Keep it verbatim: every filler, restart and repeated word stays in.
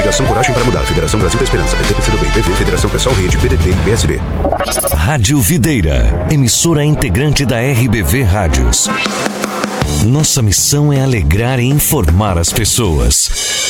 Federação Coragem para Mudar, Federação Brasil da Esperança, P T P C do Bem, P V, Federação Pessoal Rede, P D T e P S B. Rádio Videira, emissora integrante da R B V Rádios. Nossa missão é alegrar e informar as pessoas.